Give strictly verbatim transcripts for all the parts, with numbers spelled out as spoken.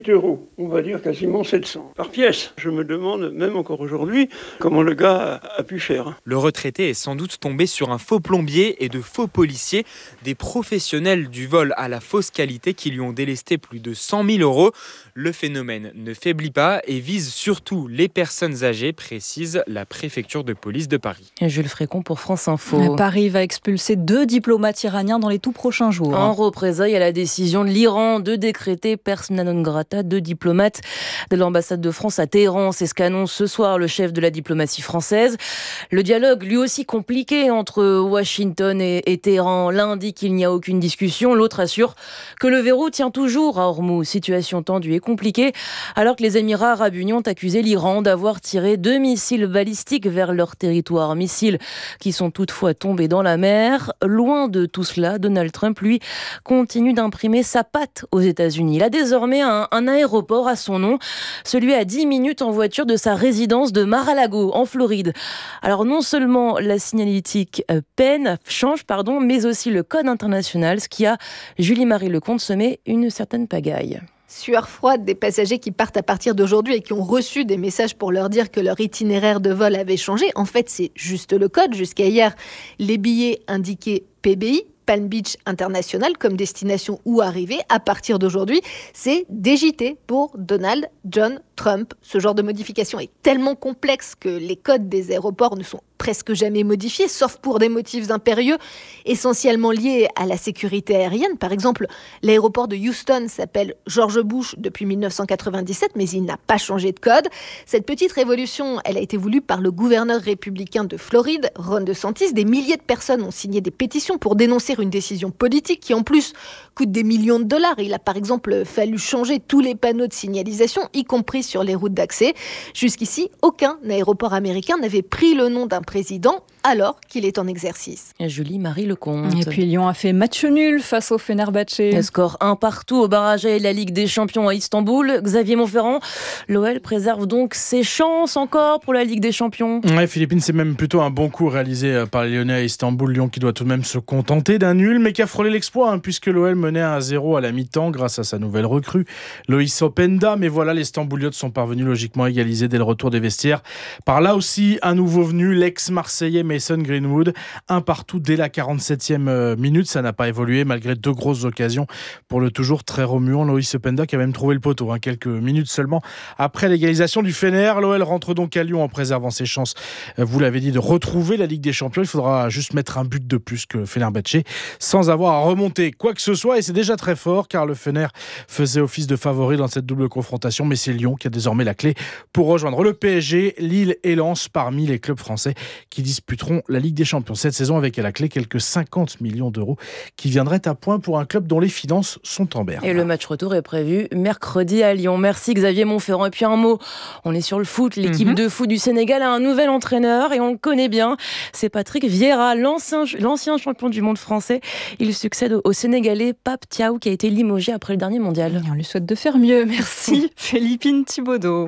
euros, on va dire quasiment sept cents par pièce. Je me demande, même encore aujourd'hui, comment le gars a pu faire. Le retraité est sans doute tombé sur un faux plombier et de faux policiers, des professionnels du vol à la fausse qualité qui lui ont délesté plus de cent mille euros. Le phénomène ne faiblit pas et vise surtout les personnes âgées, précise la préfecture de police de Paris. Jules Frécon pour France Info. Paris va expulser deux diplomates iraniens dans les tout prochains jours. En représailles à la décision de l'Iran de décréter persona non grata deux diplomates de l'ambassade de France à Téhéran. C'est ce qu'annonce ce soir le chef de la diplomatie française. Le dialogue, lui aussi compliqué entre Washington et, et Téhéran. L'un dit qu'il n'y a aucune discussion, l'autre assure que le verrou tient toujours à Hormuz. Situation tendue et compliquée, alors que les Émirats arabes unis ont accusé l'Iran d'avoir tiré deux missiles balistiques vers leur territoire. Missiles qui sont toutefois tombés dans la mer. Loin de tout cela, Donald Trump, lui, continue d'imprimer sa patte aux États-Unis. Il a désormais un, un aéroport à son nom, celui à dix minutes en voiture de sa résidence de Mar-a-Lago, en Floride. Alors non seulement la signalétique peine, change, pardon, mais aussi le code international, ce qui a, Julie-Marie Lecomte, semé une certaine pagaille. Sueur froide des passagers qui partent à partir d'aujourd'hui et qui ont reçu des messages pour leur dire que leur itinéraire de vol avait changé. En fait, c'est juste le code. Jusqu'à hier, les billets indiquaient P B I, Palm Beach International, comme destination où arriver. À partir d'aujourd'hui, c'est D J T pour Donald John Trump. Ce genre de modification est tellement complexe que les codes des aéroports ne sont presque jamais modifiés, sauf pour des motifs impérieux, essentiellement liés à la sécurité aérienne. Par exemple, l'aéroport de Houston s'appelle George Bush depuis dix-neuf cent quatre-vingt-dix-sept, mais il n'a pas changé de code. Cette petite révolution, elle a été voulue par le gouverneur républicain de Floride, Ron DeSantis. Des milliers de personnes ont signé des pétitions pour dénoncer une décision politique qui, en plus, coûte des millions de dollars. Il a par exemple fallu changer tous les panneaux de signalisation, y compris sur les routes d'accès. Jusqu'ici, aucun aéroport américain n'avait pris le nom d'un président alors qu'il est en exercice. Julie-Marie Lecomte. Et puis Lyon a fait match nul face au Fenerbahçe. Le score un partout au barrage et la Ligue des Champions à Istanbul. Xavier Montferrand, l'O L préserve donc ses chances encore pour la Ligue des Champions. Ouais, Philippine, c'est même plutôt un bon coup réalisé par les Lyonnais à Istanbul. Lyon qui doit tout de même se contenter d'un nul, mais qui a frôlé l'exploit, hein, puisque l'O L menait un zéro à la mi-temps grâce à sa nouvelle recrue, Loïs Openda. Mais voilà, les Stambouliotes sont parvenus logiquement à égaliser dès le retour des vestiaires. Par là aussi, un nouveau venu, l'ex-marseillais Mason Greenwood. Un partout dès la quarante-septième minute. Ça n'a pas évolué malgré deux grosses occasions pour le toujours très remuant Loïs Openda qui a même trouvé le poteau, hein, quelques minutes seulement après l'égalisation du Fener. L'O L rentre donc à Lyon en préservant ses chances, vous l'avez dit, de retrouver la Ligue des Champions. Il faudra juste mettre un but de plus que Fenerbahçe sans avoir à remonter quoi que ce soit, et c'est déjà très fort car le Fener faisait office de favori dans cette double confrontation, mais c'est Lyon qui a désormais la clé pour rejoindre le P S G, Lille et Lens parmi les clubs français qui disputeront la Ligue des Champions cette saison, avec à la clé quelques cinquante millions d'euros qui viendraient à point pour un club dont les finances sont en berne. Et le match retour est prévu mercredi à Lyon. Merci Xavier Montferrand. Et puis un mot, on est sur le foot. L'équipe mm-hmm. de foot du Sénégal a un nouvel entraîneur et on le connaît bien. C'est Patrick Vieira, l'ancien, l'ancien champion du monde français. Il succède au Sénégalais Pape Thiaw qui a été limogé après le dernier mondial. Et on lui souhaite de faire mieux. Merci Philippine Thibaudot.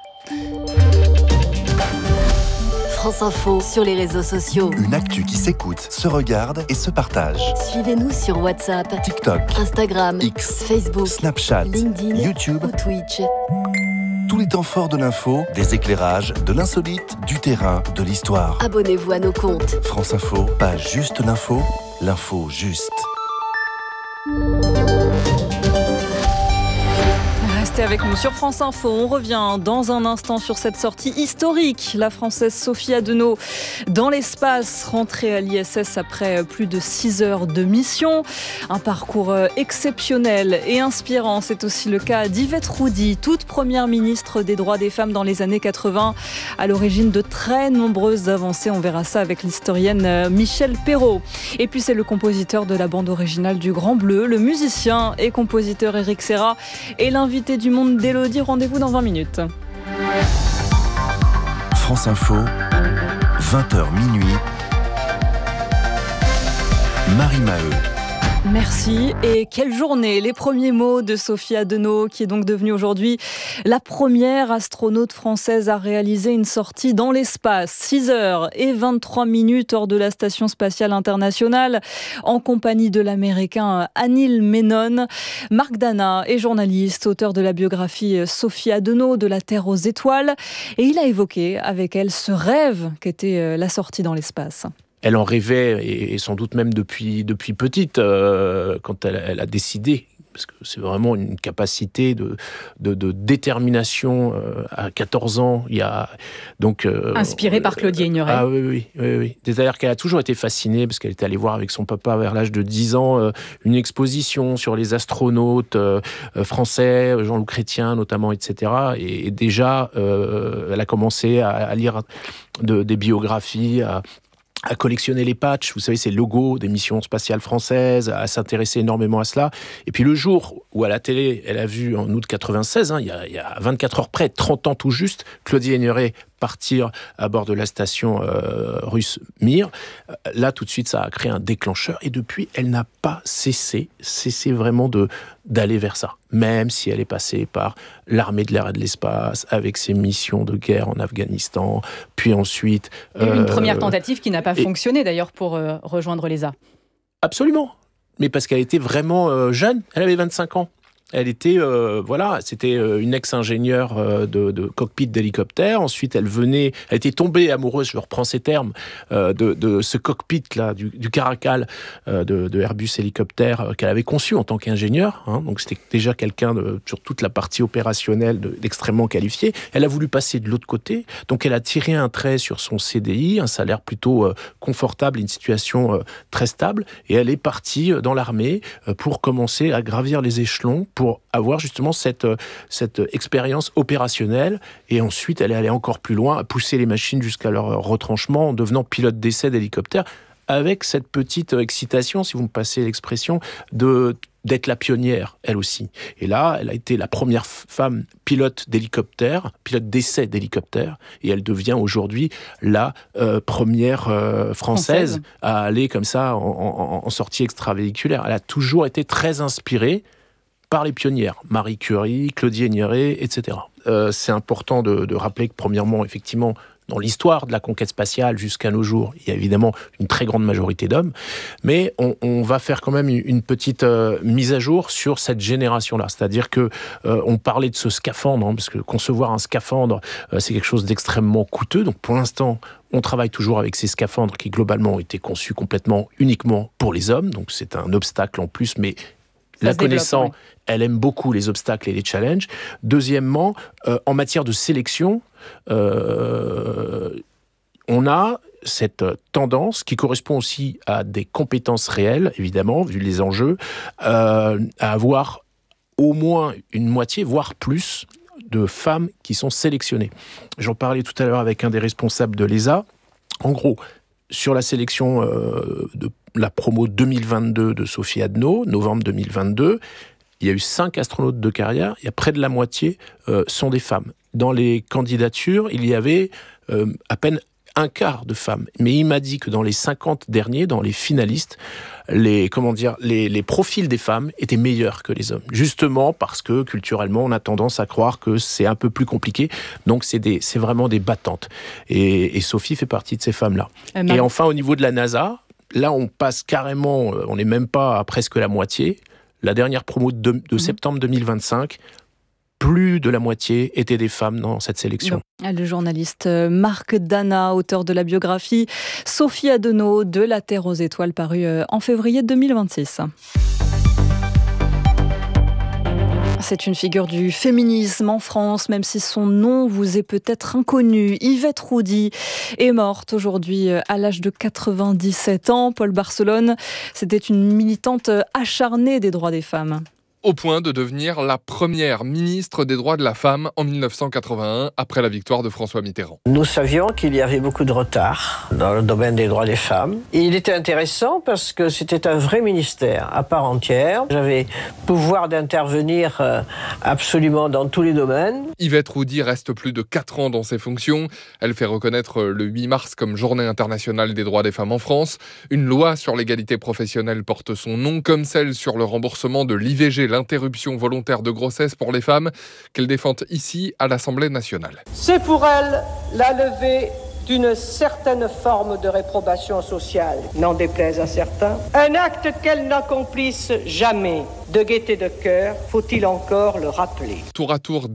France Info sur les réseaux sociaux. Une actu qui s'écoute, se regarde et se partage. Suivez-nous sur WhatsApp, TikTok, Instagram, X, Facebook, Snapchat, LinkedIn, YouTube ou Twitch. Tous les temps forts de l'info, des éclairages, de l'insolite, du terrain, de l'histoire. Abonnez-vous à nos comptes. France Info, pas juste l'info, l'info juste. Restez avec nous sur France Info. On revient dans un instant sur cette sortie historique. La Française Sophie Adenau dans l'espace, rentrée à l'I S S après plus de six heures de mission. Un parcours exceptionnel et inspirant. C'est aussi le cas d'Yvette Roudy, toute première ministre des droits des femmes dans les années quatre-vingts, à l'origine de très nombreuses avancées. On verra ça avec l'historienne Michèle Perrault. Et puis c'est le compositeur de la bande originale du Grand Bleu, le musicien et compositeur Éric Serra et l'invité du Monde d'Élodie. Rendez-vous dans vingt minutes. France Info, vingt heures minuit. Marie Maheu. Merci. Et quelle journée! Les premiers mots de Sophie Adenau, qui est donc devenue aujourd'hui la première astronaute française à réaliser une sortie dans l'espace. six heures vingt-trois minutes hors de la Station spatiale internationale, en compagnie de l'américain Anil Menon. Marc Dana est journaliste, auteur de la biographie Sophie Adenau, de la Terre aux étoiles. Et il a évoqué avec elle ce rêve qu'était la sortie dans l'espace. Elle en rêvait, et sans doute même depuis, depuis petite, euh, quand elle, elle a décidé, parce que c'est vraiment une capacité de, de, de détermination euh, à quatorze ans. Il y a, donc, euh, Inspirée par Claudia Ignoret. Ah oui, oui, oui, oui. C'est-à-dire qu'elle a toujours été fascinée, parce qu'elle était allée voir avec son papa vers l'âge de dix ans euh, une exposition sur les astronautes euh, français, Jean-Loup Chrétien notamment, et cetera. Et, et déjà, euh, elle a commencé à, à lire de, des biographies, à à collectionner les patchs, vous savez, ces logos des missions spatiales françaises, à s'intéresser énormément à cela. Et puis le jour où à la télé, elle a vu en août quatre-vingt-seize, hein, il, y a, il y a vingt-quatre heures près, trente ans tout juste, Claudia Ignoret partir à bord de la station euh, russe Mir. Là, tout de suite, ça a créé un déclencheur. Et depuis, elle n'a pas cessé, cessé vraiment de, d'aller vers ça. Même si elle est passée par l'armée de l'air et de l'espace, avec ses missions de guerre en Afghanistan, puis ensuite... Il y a eu une euh, première tentative qui n'a pas et... fonctionné, d'ailleurs, pour euh, rejoindre l'E S A. Absolument. Mais parce qu'elle était vraiment euh, jeune. Elle avait vingt-cinq ans. Elle était, euh, voilà, c'était une ex-ingénieure euh, de, de cockpit d'hélicoptère. Ensuite, elle venait, elle était tombée amoureuse, je reprends ces termes, euh, de, de ce cockpit-là, du, du Caracal euh, de, de Airbus hélicoptère euh, qu'elle avait conçu en tant qu'ingénieure. Hein, donc, c'était déjà quelqu'un de, sur toute la partie opérationnelle de, d'extrêmement qualifié. Elle a voulu passer de l'autre côté. Donc, elle a tiré un trait sur son C D I, un salaire plutôt euh, confortable, une situation euh, très stable. Et elle est partie dans l'armée euh, pour commencer à gravir les échelons, pour avoir justement cette, cette expérience opérationnelle. Et ensuite, elle est allée encore plus loin, à pousser les machines jusqu'à leur retranchement en devenant pilote d'essai d'hélicoptère, avec cette petite excitation, si vous me passez l'expression, de, d'être la pionnière, elle aussi. Et là, elle a été la première femme pilote d'hélicoptère, pilote d'essai d'hélicoptère, et elle devient aujourd'hui la euh, première euh, française, française à aller comme ça en, en, en sortie extravéhiculaire. Elle a toujours été très inspirée par les pionnières, Marie Curie, Claudia Ignoret, et cetera. Euh, c'est important de, de rappeler que, premièrement, effectivement, dans l'histoire de la conquête spatiale jusqu'à nos jours, il y a évidemment une très grande majorité d'hommes, mais on, on va faire quand même une petite euh, mise à jour sur cette génération-là. C'est-à-dire que euh, on parlait de ce scaphandre, hein, parce que concevoir un scaphandre, euh, c'est quelque chose d'extrêmement coûteux. Donc pour l'instant, on travaille toujours avec ces scaphandres qui globalement ont été conçus complètement uniquement pour les hommes. Donc c'est un obstacle en plus, mais la connaissant, oui. Elle aime beaucoup les obstacles et les challenges. Deuxièmement, euh, en matière de sélection, euh, on a cette tendance qui correspond aussi à des compétences réelles, évidemment, vu les enjeux, euh, à avoir au moins une moitié, voire plus, de femmes qui sont sélectionnées. J'en parlais tout à l'heure avec un des responsables de l'E S A. En gros, sur la sélection euh, de la promo deux mille vingt-deux de Sophie Adenau, novembre deux mille vingt-deux, il y a eu cinq astronautes de carrière, il y a près de la moitié euh, sont des femmes. Dans les candidatures, il y avait euh, à peine un quart de femmes. Mais il m'a dit que dans les cinquante derniers, dans les finalistes, les, comment dire, les, les profils des femmes étaient meilleurs que les hommes. Justement parce que, culturellement, on a tendance à croire que c'est un peu plus compliqué. Donc, c'est, des, c'est vraiment des battantes. Et, et Sophie fait partie de ces femmes-là. Euh, et enfin, au niveau de la NASA, là, on passe carrément, on n'est même pas à presque la moitié. La dernière promo de, de mmh. septembre deux mille vingt-cinq, plus de la moitié étaient des femmes dans cette sélection. Le journaliste Marc Dana, auteur de la biographie Sophie Adenau de la Terre aux étoiles, parue en février deux mille vingt-six. C'est une figure du féminisme en France, même si son nom vous est peut-être inconnu. Yvette Roudy est morte aujourd'hui à l'âge de quatre-vingt-dix-sept ans. Paul Barcelone, c'était une militante acharnée des droits des femmes. au point de devenir la première ministre des droits de la femme en mille neuf cent quatre-vingt-un, après la victoire de François Mitterrand. Nous savions qu'il y avait beaucoup de retard dans le domaine des droits des femmes. Et il était intéressant parce que c'était un vrai ministère à part entière. J'avais pouvoir d'intervenir absolument dans tous les domaines. Yvette Roudy reste plus de quatre ans dans ses fonctions. Elle fait reconnaître le huit mars comme Journée internationale des droits des femmes en France. Une loi sur l'égalité professionnelle porte son nom, comme celle sur le remboursement de l'I V G, l'interruption volontaire de grossesse pour les femmes, qu'elle défend ici à l'Assemblée nationale. C'est pour elle la levée d'une certaine forme de réprobation sociale, n'en déplaise à certains. Un acte qu'elle n'accomplisse jamais. De gaieté de cœur, faut-il encore le rappeler. Tour à tour,